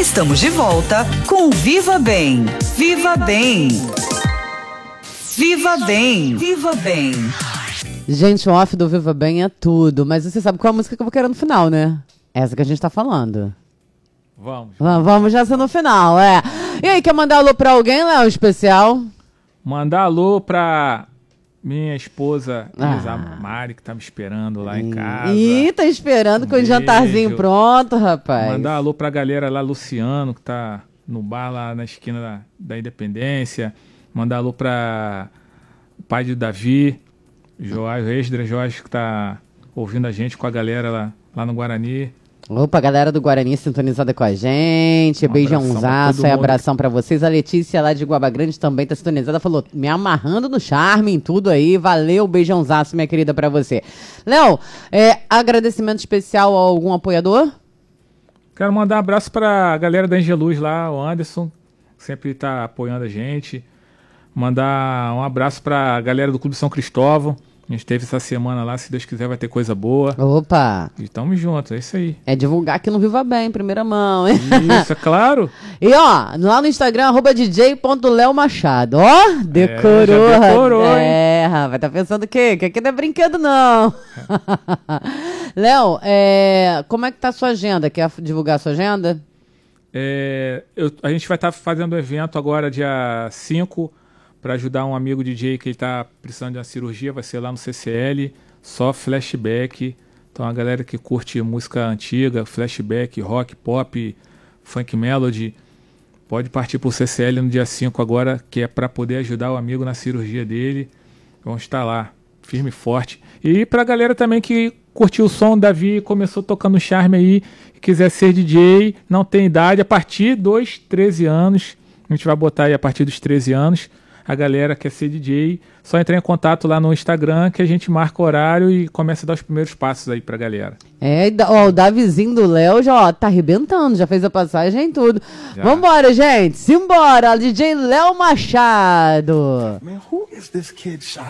Estamos de volta com Viva Bem. Viva Bem. Viva Bem. Viva Bem. Gente, o off do Viva Bem é tudo. Mas você sabe qual é a música que eu vou querer no final, né? Essa que a gente tá falando. Vamos já ser no final, é. E aí, quer mandar alô pra alguém, Léo, especial? Mandar alô pra minha esposa, Isa Mari, que tá me esperando lá em casa. Ih, tá esperando com o jantarzinho pronto, rapaz. Mandar alô pra galera lá, Luciano, que tá no bar lá na esquina da Independência. Mandar alô pra o pai de Davi, Joás, Esdras Joás, que tá ouvindo a gente com a galera lá no Guarani. Opa, galera do Guarani sintonizada com a gente. Beijãozaço, abração pra vocês. A Letícia lá de Guaba Grande também tá sintonizada. Falou, me amarrando no charme, em tudo aí. Valeu, beijãozaço, minha querida, pra você. Léo, agradecimento especial a algum apoiador? Quero mandar um abraço pra galera da Angeluz lá, o Anderson, que sempre tá apoiando a gente. Mandar um abraço pra galera do Clube São Cristóvão. A gente teve essa semana lá, se Deus quiser vai ter coisa boa. Opa! E tamo juntos, é isso aí. É divulgar que não Viva Bem, em primeira mão, hein? Isso, é claro. E ó, lá no Instagram, @dj.leomachado. Ó, decorou. Já decorou, hein? Rapaz, tá pensando o quê? Que aqui não é brinquedo, não. Léo, como é que tá a sua agenda? Quer divulgar a sua agenda? A gente vai estar fazendo um evento agora, dia 5, para ajudar um amigo DJ que ele tá precisando de uma cirurgia, vai ser lá no CCL, só flashback. Então a galera que curte música antiga, flashback, rock, pop, funk melody, pode partir pro CCL no dia 5 agora, que é para poder ajudar o amigo na cirurgia dele. Vamos estar lá, firme e forte. E pra galera também que curtiu o som, Davi começou tocando charme aí, e quiser ser DJ, não tem idade, a partir dos 13 anos, a gente vai botar aí a partir dos 13 anos, a galera quer ser DJ, só entrar em contato lá no Instagram que a gente marca o horário e começa a dar os primeiros passos aí pra galera. O Davizinho do Léo já tá arrebentando, já fez a passagem e tudo. Já. Vambora, gente, simbora, DJ Léo Machado. Man, who is this kid Shy?